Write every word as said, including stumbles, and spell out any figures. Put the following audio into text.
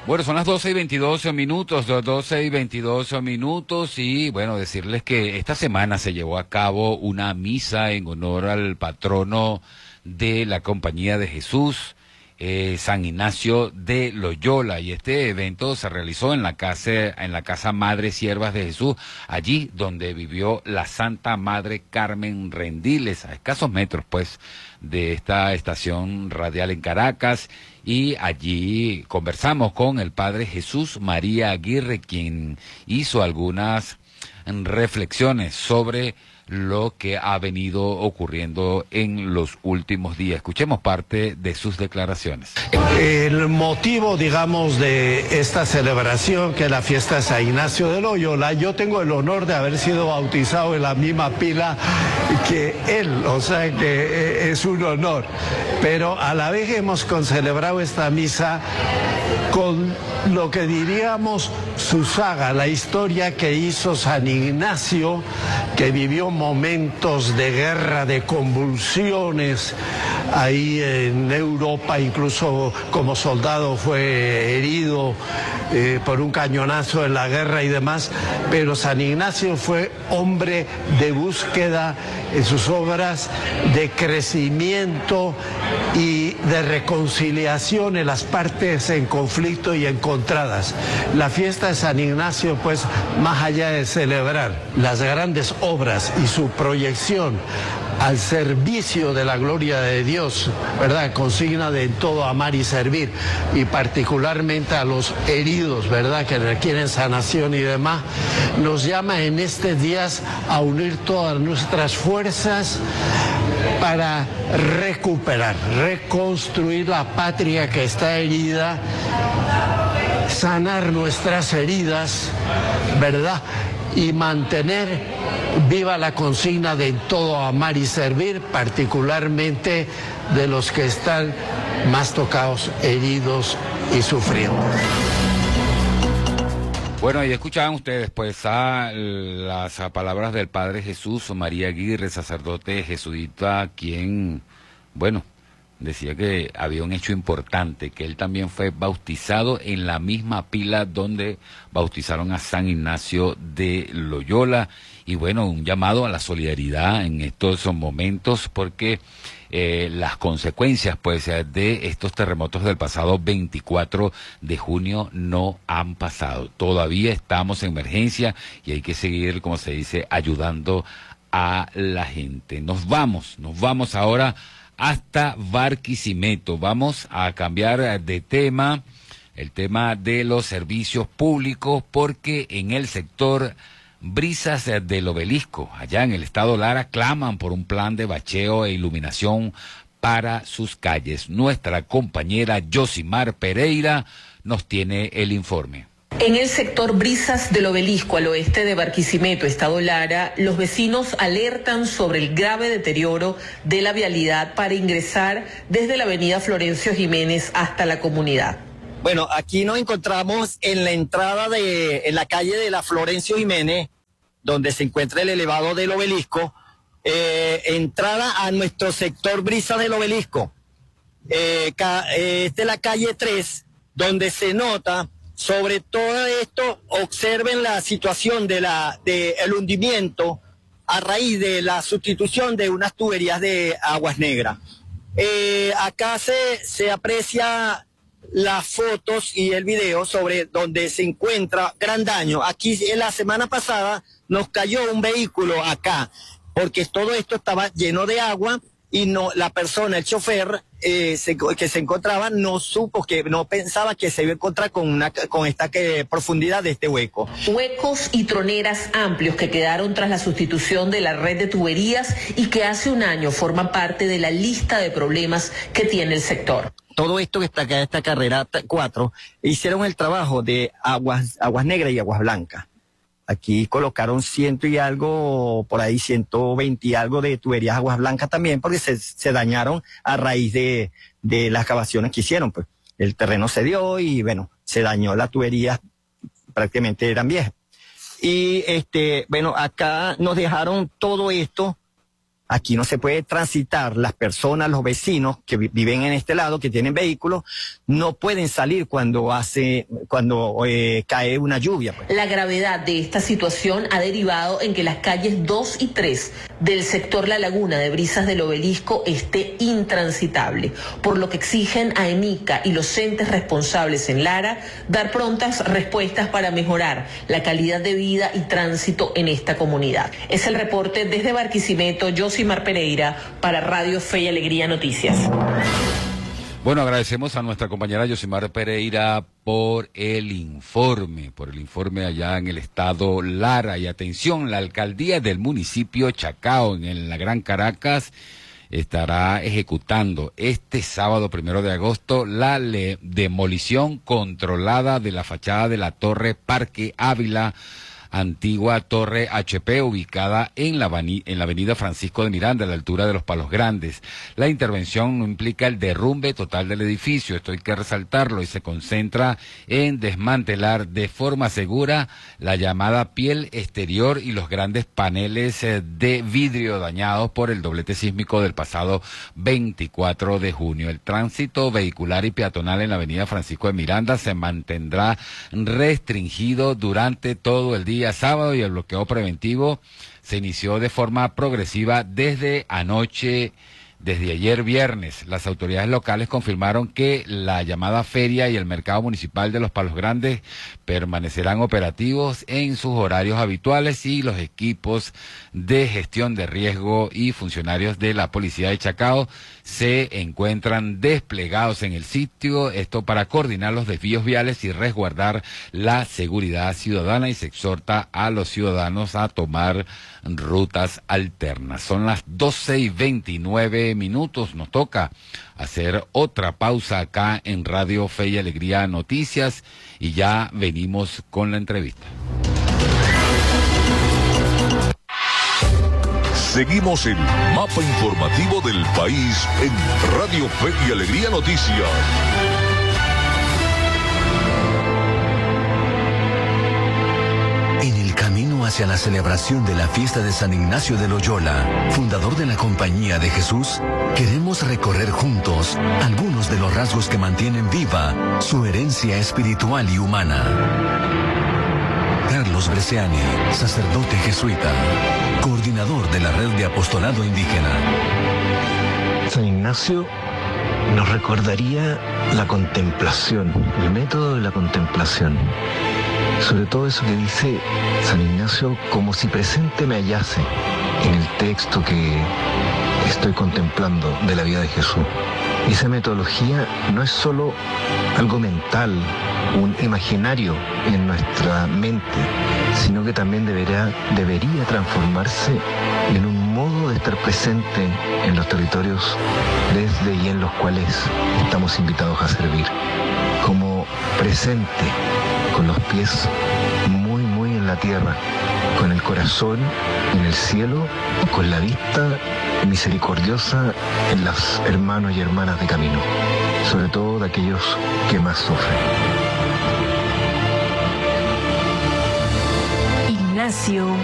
Bueno, son las doce y veintidós minutos, doce y veintidós minutos, y bueno, decirles que esta semana se llevó a cabo una misa en honor al patrono de la Compañía de Jesús, eh, San Ignacio de Loyola, y este evento se realizó en la casa, en la casa Madre Siervas de Jesús, allí donde vivió la Santa Madre Carmen Rendiles, a escasos metros pues de esta estación radial en Caracas. Y allí conversamos con el padre Jesús María Aguirre, quien hizo algunas reflexiones sobre lo que ha venido ocurriendo en los últimos días. Escuchemos parte de sus declaraciones. El motivo, digamos, de esta celebración, que es la fiesta de San Ignacio de Loyola, yo tengo el honor de haber sido bautizado en la misma pila que él, o sea que es un honor. Pero a la vez hemos concelebrado esta misa con lo que diríamos su saga, la historia que hizo San Ignacio, que vivió momentos de guerra, de convulsiones ahí en Europa, incluso como soldado fue herido eh, por un cañonazo en la guerra y demás, pero San Ignacio fue hombre de búsqueda en sus obras, de crecimiento y de reconciliación en las partes en conflicto y encontradas. La fiesta de San Ignacio, pues, más allá de celebrar las grandes obras y su proyección al servicio de la gloria de Dios, ¿verdad? Consigna de en todo amar y servir, y particularmente a los heridos, ¿verdad? Que requieren sanación y demás, nos llama en estos días a unir todas nuestras fuerzas para recuperar, reconstruir la patria que está herida, sanar nuestras heridas, ¿verdad? Y mantener viva la consigna de en todo amar y servir, particularmente de los que están más tocados, heridos y sufriendo. Bueno, y escuchaban ustedes pues a las a palabras del padre Jesús María Aguirre, sacerdote jesuita, quien, bueno, decía que había un hecho importante, que él también fue bautizado en la misma pila donde bautizaron a San Ignacio de Loyola. Y bueno, un llamado a la solidaridad en estos momentos, porque eh, las consecuencias pues de estos terremotos del pasado veinticuatro de junio no han pasado. Todavía estamos en emergencia y hay que seguir, como se dice, ayudando a la gente. Nos vamos, nos vamos ahora hasta Barquisimeto. Vamos a cambiar de tema, el tema de los servicios públicos, porque en el sector Brisas del Obelisco, allá en el estado Lara, claman por un plan de bacheo e iluminación para sus calles. Nuestra compañera Yosimar Pereira nos tiene el informe. En el sector Brisas del Obelisco, al oeste de Barquisimeto, estado Lara, los vecinos alertan sobre el grave deterioro de la vialidad para ingresar desde la avenida Florencio Jiménez hasta la comunidad. Bueno, aquí nos encontramos en la entrada de en la calle de la Florencio Jiménez, donde se encuentra el elevado del Obelisco, eh, entrada a nuestro sector Brisas del Obelisco. Eh, ca, eh, esta es la calle tres, donde se nota. Sobre todo esto, observen la situación de la de el hundimiento a raíz de la sustitución de unas tuberías de aguas negras. Eh, acá se, se aprecia las fotos y el video sobre donde se encuentra gran daño. Aquí en la semana pasada nos cayó un vehículo acá, porque todo esto estaba lleno de agua y no la persona, el chofer eh, se, que se encontraba, no supo, que no pensaba que se iba a encontrar con, una, con esta que, profundidad de este hueco. Huecos y troneras amplios que quedaron tras la sustitución de la red de tuberías y que hace un año forman parte de la lista de problemas que tiene el sector. Todo esto que está acá, esta carrera cuatro, hicieron el trabajo de aguas, aguas negras y aguas blancas. Aquí colocaron ciento y algo, por ahí ciento veinte y algo de tuberías aguas blancas también, porque se, se dañaron a raíz de, de las excavaciones que hicieron. Pues el terreno se dio y bueno, se dañó la tubería, prácticamente eran viejas. Y este, bueno, acá nos dejaron todo esto Aquí no se puede transitar, las personas, los vecinos que vi viven en este lado, que tienen vehículos, no pueden salir cuando hace, cuando eh, cae una lluvia. Pues. La gravedad de esta situación ha derivado en que las calles dos y tres del sector La Laguna de Brisas del Obelisco esté intransitable, por lo que exigen a EMICA y los entes responsables en Lara dar prontas respuestas para mejorar la calidad de vida y tránsito en esta comunidad. Es el reporte desde Barquisimeto, Josimar Pereira, para Radio Fe y Alegría Noticias. Bueno, agradecemos a nuestra compañera Josimar Pereira por el informe, por el informe allá en el estado Lara. Y atención, la alcaldía del municipio Chacao, en la Gran Caracas, estará ejecutando este sábado primero de agosto la demolición controlada de la fachada de la Torre Parque Ávila, antigua Torre H P, ubicada en la, en la avenida Francisco de Miranda, a la altura de los Palos Grandes. La intervención no implica el derrumbe total del edificio, esto hay que resaltarlo, y se concentra en desmantelar de forma segura la llamada piel exterior y los grandes paneles de vidrio dañados por el doblete sísmico del pasado veinticuatro de junio. El tránsito vehicular y peatonal en la avenida Francisco de Miranda se mantendrá restringido durante todo el día sábado, y el bloqueo preventivo se inició de forma progresiva desde anoche, desde ayer viernes. Las autoridades locales confirmaron que la llamada feria y el mercado municipal de los Palos Grandes permanecerán operativos en sus horarios habituales, y los equipos de gestión de riesgo y funcionarios de la Policía de Chacao se encuentran desplegados en el sitio, esto para coordinar los desvíos viales y resguardar la seguridad ciudadana, y se exhorta a los ciudadanos a tomar rutas alternas. Son las doce y veintinueve minutos, nos toca hacer otra pausa acá en Radio Fe y Alegría Noticias, y ya venimos con la entrevista. Seguimos el mapa informativo del país en Radio Fe y Alegría Noticias. En el camino hacia la celebración de la fiesta de San Ignacio de Loyola, fundador de la Compañía de Jesús, queremos recorrer juntos algunos de los rasgos que mantienen viva su herencia espiritual y humana. Carlos Bresciani, sacerdote jesuita, coordinador de la Red de Apostolado Indígena. San Ignacio nos recordaría la contemplación, el método de la contemplación. Sobre todo eso que dice San Ignacio, como si presente me hallase en el texto que estoy contemplando de la vida de Jesús. Esa metodología no es solo algo mental, un imaginario en nuestra mente, sino que también deberá, debería transformarse en un modo de estar presente en los territorios desde y en los cuales estamos invitados a servir. Como presente, con los pies muy, muy en la tierra, con el corazón en el cielo, con la vista misericordiosa en los hermanos y hermanas de camino, sobre todo de aquellos que más sufren. Ignacio